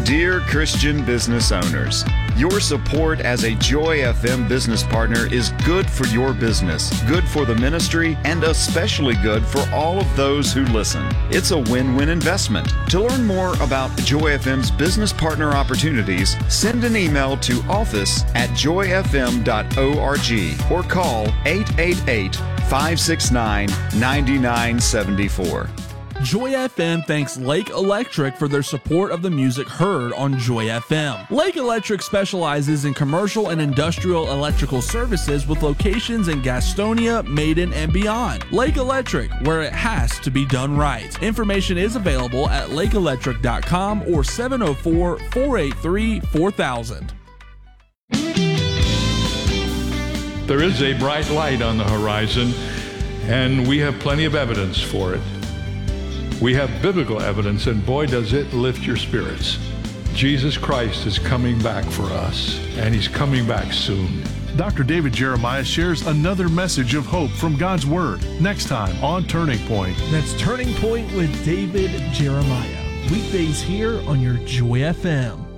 Dear Christian business owners, your support as a Joy FM business partner is good for your business, good for the ministry, and especially good for all of those who listen. It's a win-win investment. To learn more about Joy FM's business partner opportunities, send an email to office@joyfm.org or call 888-569-9974. Joy FM thanks Lake Electric for their support of the music heard on Joy FM. Lake Electric specializes in commercial and industrial electrical services with locations in Gastonia, Maiden, and beyond. Lake Electric, where it has to be done right. Information is available at lakeelectric.com or 704-483-4000. There is a bright light on the horizon, and we have plenty of evidence for it. We have biblical evidence, and boy, does it lift your spirits. Jesus Christ is coming back for us, and he's coming back soon. Dr. David Jeremiah shares another message of hope from God's Word next time on Turning Point. That's Turning Point with David Jeremiah. Weekdays here on your Joy FM.